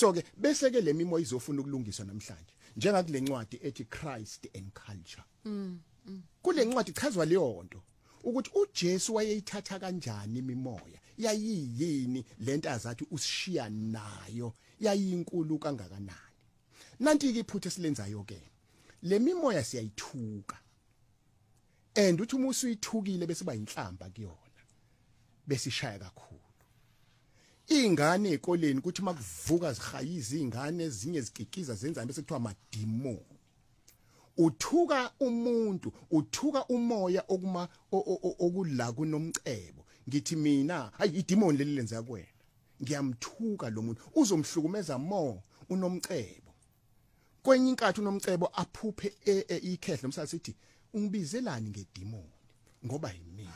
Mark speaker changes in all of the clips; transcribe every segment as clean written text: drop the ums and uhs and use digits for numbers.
Speaker 1: So ke bese ke lemimoya izofuna ukulungiswa namhlanje njengakule ncwadi ethi Christ and Culture. Kule ncwadi ichazwa leyo nto ukuthi uJesu wayeyithatha kanjani imimoya yayiyini lento azathi usishiya nayo yayinkulu kangakanani. Nanti ke iphuthe silenzayo ke lemimoya siyayithuka and uthi uma usuyithukile bese ba inhlamba kuyona bese ishaya kakhulu. Ingane ezikoleni kuthi makuvuka zihayiza izingane ezinye zigigiza zenzani bese kuthiwa amademon. Uthuka umuntu, uthuka umoya okuma okula kunomcebo. Ngithi mina hayi idemon leli lenza kuwena. Ngiyamthuka lo muntu uzomhlukumeza more unomcebo. Kwenye inkathi unomcebo aphuphe ikhehla umsala sithi ungibizelani ngedemon ngoba yimina.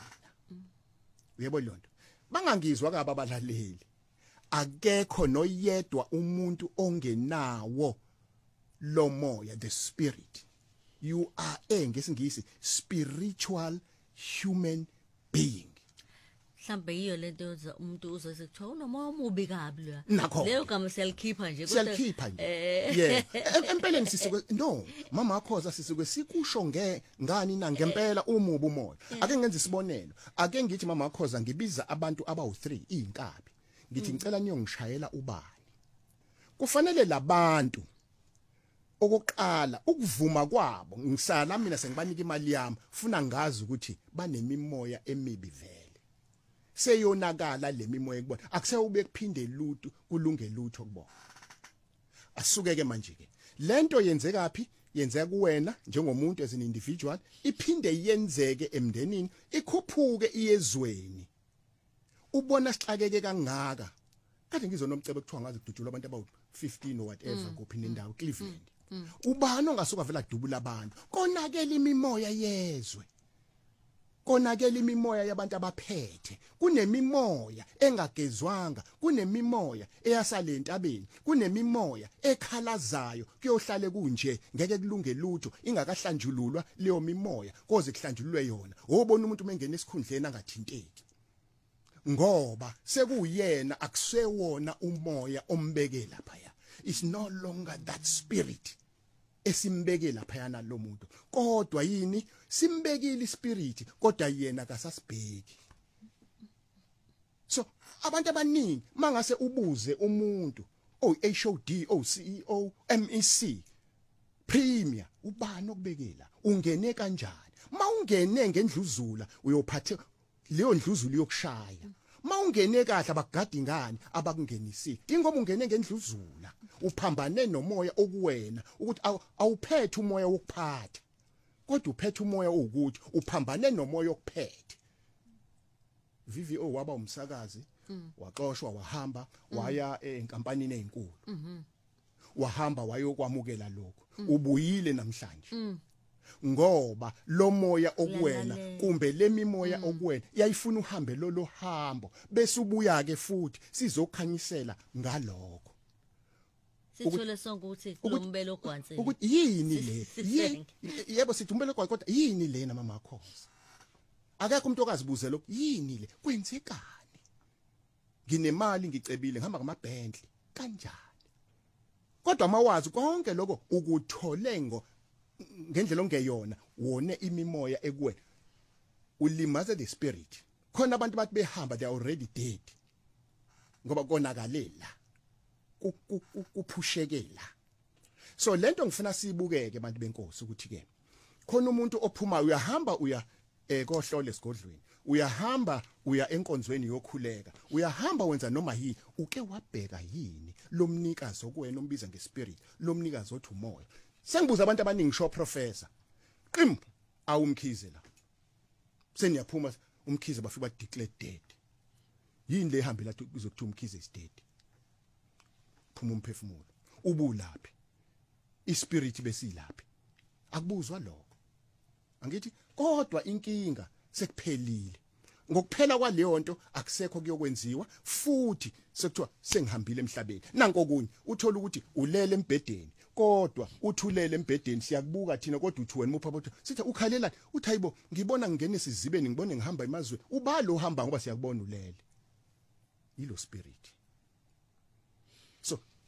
Speaker 1: Uyebo lonto. Bangangizwa kaba abalaleli. Akekho noyedwa umuntu ongenawo lo moya, the spirit. You are ngesingisi spiritual human being.
Speaker 2: Mhlambe yiyo lento umuntu uzosekuthiwa unomoya omubi kabi lo.
Speaker 1: Leyo
Speaker 2: gama siyalikhipha nje
Speaker 1: siyalikhipha nje. Yeah. Empeleni sisuke no, mama akhoza sisuke sikusho ngani na ngempela umubi umoya. Ake ngenze isibonelo. Ake ngithi mama akhoza ngibiza abantu abawu3 inkabi. Ngithi ngicela niyongishayela ubani. Kufanele labantu okokuqala ukuvuma kwabo ngisala mina sengibanika imali yami funa ngazi ukuthi banemimoya emibi vele. Seyonakala lemimoya kubona akusewube kuphinde lutho kulunge lutho kubona. Asuke ke manje ke lento yenzeka phi yenzeka kuwena njengomuntu as an individual iphinde yenzeke emndenini ikhuphuke iyezweni. Ubona sixakeke kangaka kade ngizonomcebe kuthiwa ngazi kududula abantu abawu15 or whatever kuphi nendawo Cleveland. Ubani ongasuka vela dubula abantu konakela imimoya yezwe. Konakela imimoya yabantu abaphethe. Kunemimoya engagezwanga, kunemimoya eyasala entabeni, kunemimoya ekhalazayo kuyohlale kunje ngeke kulunge lutho ingakahlanjululwa leyo mimoya koze kuhlanjululwe yona. Obona umuntu mengena esikhundleni angathinteki. Ngoba sekuyena akusewona umoya ombeke lapha ya. It's no longer that spirit esimbeke lapha yana lo muntu. Kodwa yini simbekile ispirit kodwa yena akasasibheki. So abantu abaningi mangase ubuze umuntu HOD CEO MEC Premier ubani okubekela ungene kanjani? Mawungene ngendluzula uyophathe leyo ndluzulu yokushaya. Mawungene kahle abagadi ngani abakungenisile. Ingoba ungene ngendluzula uphambane nomoya okuwena ukuthi awuphethe umoya wokuphatha. Kodwa uphethe umoya ukuthi uphambane nomoya okuphethe. VVO waba umsakazi waxoshwa wahamba waya enkampanini ezinkulu. Wahamba wayokwamukela lokho. Ubuyile namhlanje. Ngoba lo moya okuwena kumbe lemimoya okuwena yayifuna uhambe lo hambo bese ubuya ke futhi sizokhanyisela ngalokho.
Speaker 2: Sithole sonke ukuthi kulombelo ogwanze.
Speaker 1: Ukuthi yini le? Yebo sithi umbelo ogwanze kodwa yini lena mama akhoza? Akekho umuntu okazibuze lokho yini le? Kwenzekani? Nginemali ngicebile ngihamba ngamaBentley kanjani? Kodwa mawazi konke lokho ukuthole ngendlela ongeyona wone imimoya ekuwena ulimaza the spirit. Khona abantu bathi behamba they are already dead. Ngoba konakalela kuphushekela. So lento ngifuna sibukeke abantu benkosi ukuthi ke khona umuntu ophuma uyahamba uya kohlole esigodlweni. Uyahamba uya enkonzweni yokhuleka. Uyahamba wenza noma yini uke wabheka yini lomnikazi okuwena ombiza ngespirit lomnikazi othi umoya. Sengibuza abantu abaningi sho professor. Qim awumkhize la. Seniyaphuma umkhize bafika ba declare dead. Yini le ihambela kuzokuthi umkhize is dead. Phuma umphefumulo. Ubulaphi? Ispirit besilaphi? Akubuzwa lokho. Angithi kodwa inkinga sekuphelile. Ngokuphela kwaleyo nto akusekho kuyokwenziwa futhi sekuthiwa sengihambile emhlabeni. Nanko kunye uthola ukuthi ulele embedeni kodwa uthulele embedeni siyakubuka thina kodwa uthi wena mupha ukuthi sithi ukhalela uthi hayibo ngibona ngingene isizibeni ngibone ngihamba emazweni ubalo uhamba ngoba siyakubona ulele. Yilo spirit.